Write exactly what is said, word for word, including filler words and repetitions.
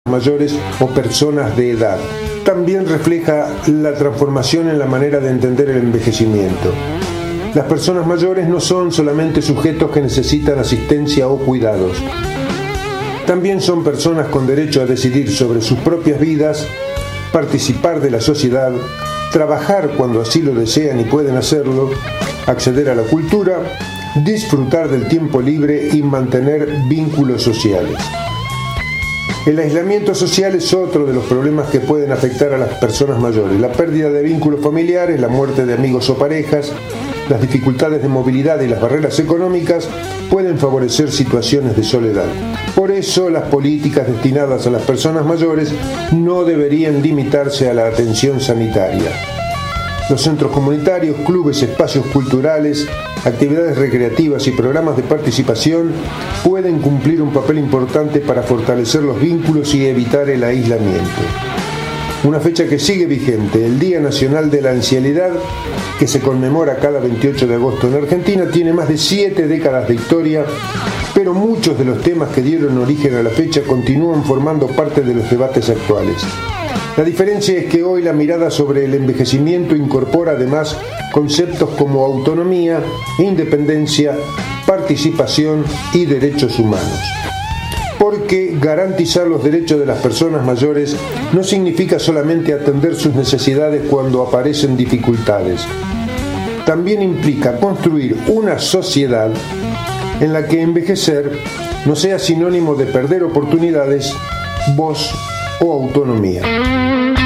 mayores o personas de edad. También refleja la transformación en la manera de entender el envejecimiento. Las personas mayores no son solamente sujetos que necesitan asistencia o cuidados. También son personas con derecho a decidir sobre sus propias vidas, participar de la sociedad, trabajar cuando así lo desean y pueden hacerlo, acceder a la cultura, disfrutar del tiempo libre y mantener vínculos sociales. El aislamiento social es otro de los problemas que pueden afectar a las personas mayores. La pérdida de vínculos familiares, la muerte de amigos o parejas, las dificultades de movilidad y las barreras económicas pueden favorecer situaciones de soledad. Por eso, las políticas destinadas a las personas mayores no deberían limitarse a la atención sanitaria. Los centros comunitarios, clubes, espacios culturales, actividades recreativas y programas de participación pueden cumplir un papel importante para fortalecer los vínculos y evitar el aislamiento. Una fecha que sigue vigente, el Día Nacional de la Ancianidad, que se conmemora cada veintiocho de agosto en Argentina, tiene más de siete décadas de historia, pero muchos de los temas que dieron origen a la fecha continúan formando parte de los debates actuales. La diferencia es que hoy la mirada sobre el envejecimiento incorpora además conceptos como autonomía, independencia, participación y derechos humanos. Porque garantizar los derechos de las personas mayores no significa solamente atender sus necesidades cuando aparecen dificultades. También implica construir una sociedad en la que envejecer no sea sinónimo de perder oportunidades, voz o autonomía.